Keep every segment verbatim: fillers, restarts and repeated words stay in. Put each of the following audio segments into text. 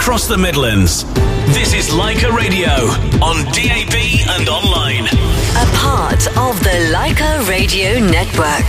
across the Midlands. This is Leica Radio on D A B and online. A part of the Leica Radio Network.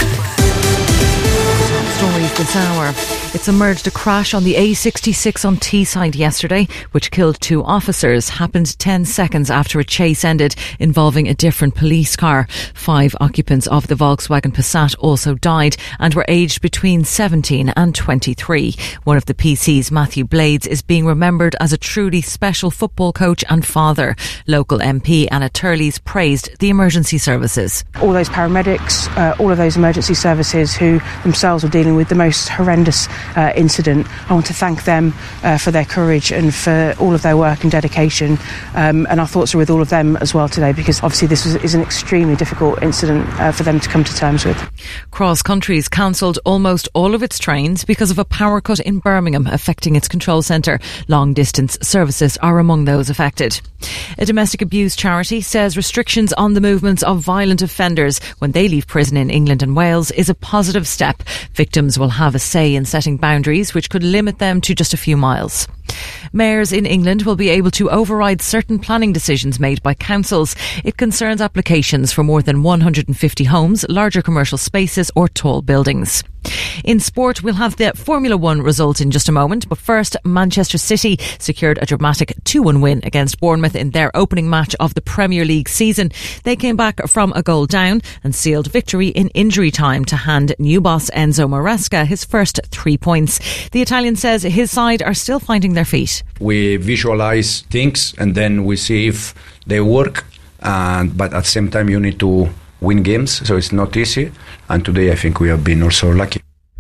Stories this hour. It's emerged a crash on the A sixty-six on Teesside yesterday, which killed two officers. Happened ten seconds after a chase ended involving a different police car. Five occupants of the Volkswagen Passat also died and were aged between seventeen and twenty-three. One of the P Cs, Matthew Blades, is being remembered as a truly special football coach and father. Local M P Anna Turley's praised the emergency services. All those paramedics, uh, all of those emergency services who themselves were dealing with the most horrendous Uh, incident. I want to thank them uh, for their courage and for all of their work and dedication, um, and our thoughts are with all of them as well today, because obviously this was, is an extremely difficult incident uh, for them to come to terms with. Cross Country's cancelled almost all of its trains because of a power cut in Birmingham affecting its control centre. Long distance services are among those affected. A domestic abuse charity says restrictions on the movements of violent offenders when they leave prison in England and Wales is a positive step. Victims will have a say in setting boundaries which could limit them to just a few miles. Mayors in England will be able to override certain planning decisions made by councils. It concerns applications for more than one hundred fifty homes, larger commercial spaces or tall buildings. In sport, we'll have the Formula One result in just a moment, but first, Manchester City secured a dramatic two one win against Bournemouth in their opening match of the Premier League season. They came back from a goal down and sealed victory in injury time to hand new boss Enzo Maresca his first three points. The Italian says his side are still finding their feet. We visualize things and then we see if they work, and but at the same time you need to win games, so it's not easy, and today I think we have been also lucky.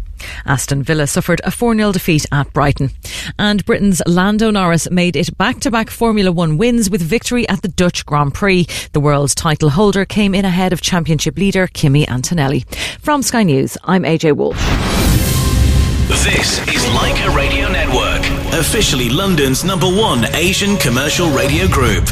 Aston Villa suffered a four nil defeat at Brighton. And Britain's Lando Norris made it back-to-back Formula One wins with victory at the Dutch Grand Prix. The world's title holder came in ahead of championship leader Kimi Antonelli. From Sky News, I'm A J Wolfe. This is Leica Radio Network, officially London's number one Asian commercial radio group.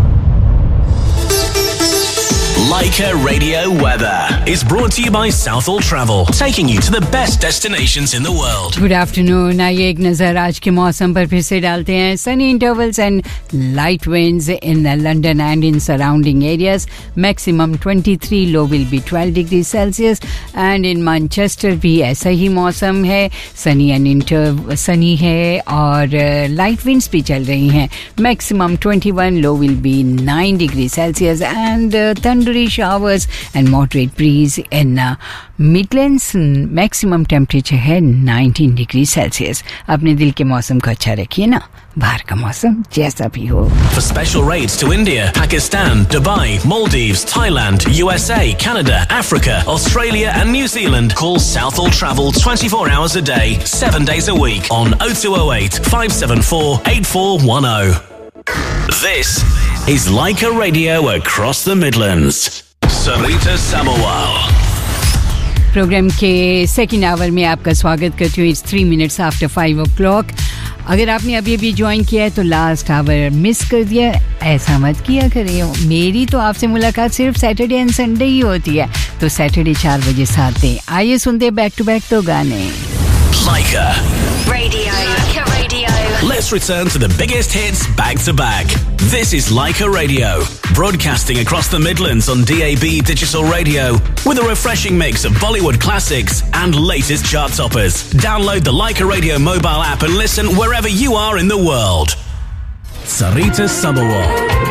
Leica Radio Weather is brought to you by Southall Travel, taking you to the best destinations in the world. Good afternoon. आइए एक नजर आज के मौसम पर फिर से डालते हैं. Sunny intervals and light winds in London and in surrounding areas. Maximum twenty-three, low will be twelve degrees Celsius. And in Manchester भी ऐसा ही मौसम है. Sunny and inter sunny है और light winds भी चल रही हैं. Maximum twenty-one, low will be nine degrees Celsius and uh, thundery showers and moderate breeze in uh, Midlands. Maximum temperature है nineteen degrees Celsius. अपने दिल के मौसम को अच्छा रखिए ना. बाहर का मौसम जैसा भी हो. For special rates to India, Pakistan, Dubai, Maldives, Thailand, U S A, Canada, Africa, Australia and New Zealand, call Southall Travel twenty-four hours a day, seven days a week on oh two oh eight, five seven four, eight four one oh. This is Leica Radio across the Midlands. Sarita Sabawal. Programme के second hour में आपका स्वागत करती हूँ. It's three minutes after five O clock. अगर आपने अभी अभी ज्वाइन किया है तो लास्ट आवर मिस कर दिया. ऐसा मत किया करें. मेरी तो आपसे मुलाकात सिर्फ सैटरडे एंड संडे ही होती है, तो सैटरडे चार बजे साथ दें. आइए सुनते बैक टू बैक तो गाने. Leica Radio. Leica Radio. Let's return to the biggest hits back to back. This is Leica Radio, broadcasting across the Midlands on D A B Digital Radio with a refreshing mix of Bollywood classics and latest chart toppers. Download the Leica Radio mobile app and listen wherever you are in the world. Sarita Sabawal.